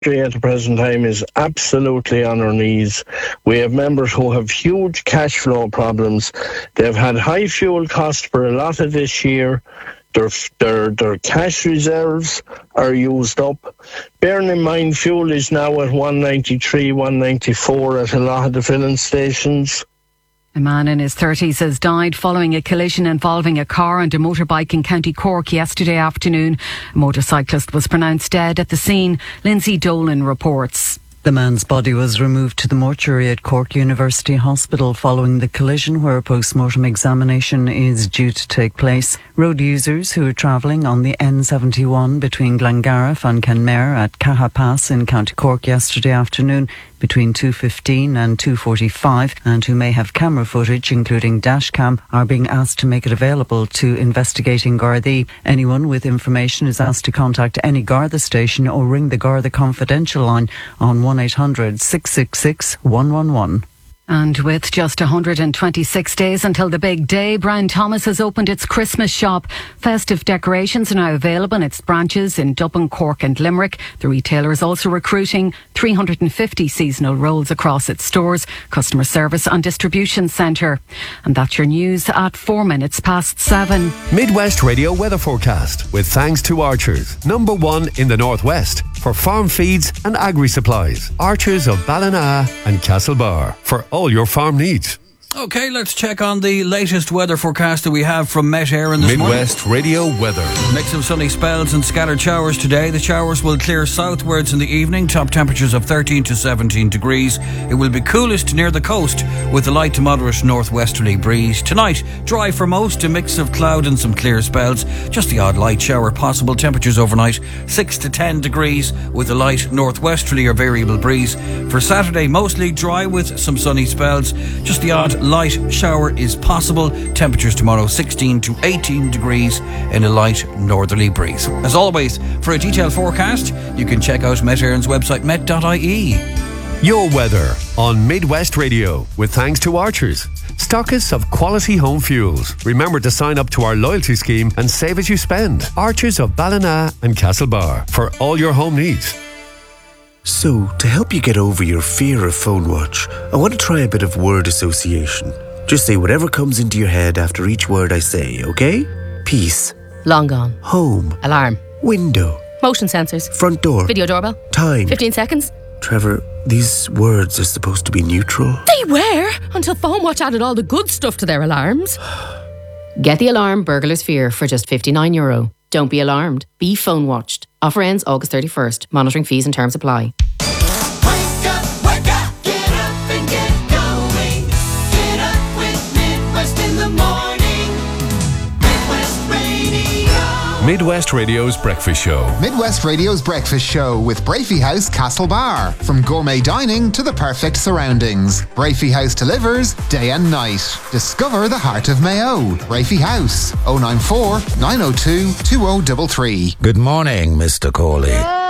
at the present time is absolutely on our knees. We have members who have huge cash flow problems. They've had high fuel costs for a lot of this year. Their cash reserves are used up. Bearing in mind, fuel is now at 193, 194 at a lot of the filling stations. A man in his 30s has died following a collision involving a car and a motorbike in County Cork yesterday afternoon. A motorcyclist was pronounced dead at the scene. Lindsay Dolan reports. The man's body was removed to the mortuary at Cork University Hospital following the collision, where a post-mortem examination is due to take place. Road users who were travelling on the N71 between Glengariff and Kenmare at Caha Pass in County Cork yesterday afternoon between 2:15 and 2:45 and who may have camera footage, including dashcam, are being asked to make it available to investigating Gardaí. Anyone with information is asked to contact any Garda station or ring the Garda confidential line on 1800 666 111. And with just 126 days until the big day, Brown Thomas has opened its Christmas shop. Festive decorations are now available in its branches in Dublin, Cork and Limerick. The retailer is also recruiting 350 seasonal roles across its stores, customer service and distribution centre. And that's your news at 7:04. Midwest Radio weather forecast with thanks to Archers, #1 in the Northwest for farm feeds and agri-supplies. Archers of Ballina and Castlebar for all your farm needs. OK, let's check on the latest weather forecast that we have from Met Éireann this morning. Midwest Radio weather. Mix of sunny spells and scattered showers today. The showers will clear southwards in the evening. Top temperatures of 13 to 17 degrees. It will be coolest near the coast with a light to moderate northwesterly breeze. Tonight, dry for most, a mix of cloud and some clear spells. Just the odd light shower possible. Temperatures overnight 6 to 10 degrees with a light northwesterly or variable breeze. For Saturday, mostly dry with some sunny spells. Just the odd light shower is possible. Temperatures tomorrow 16 to 18 degrees in a light northerly breeze. As always, for a detailed forecast, you can check out Met Éireann's website, met.ie. Your weather on Midwest Radio with thanks to Archers, stockists of quality home fuels. Remember to sign up to our loyalty scheme and save as you spend. Archers of Ballina and Castlebar for all your home needs. So, to help you get over your fear of phone watch, I want to try a bit of word association. Just say whatever comes into your head after each word I say, okay? Peace. Long gone. Home. Alarm. Window. Motion sensors. Front door. Video doorbell. Time. 15 seconds. Trevor, these words are supposed to be neutral. They were, until Phone Watch added all the good stuff to their alarms. Get the alarm Burglar's Fear for just €59. Don't be alarmed. Be phone watched. Offer ends August 31st. Monitoring fees and terms apply. Wake up, get up and get going. Get up with Midwest in the morning. Midwest Radio. Midwest Radio's Breakfast Show. Midwest Radio's Breakfast Show with Brafey House Castlebar. From gourmet dining to the perfect surroundings, Brafey House delivers day and night. Discover the heart of Mayo. Brafey House, 094 902 2033. Good morning, Mr. Corley.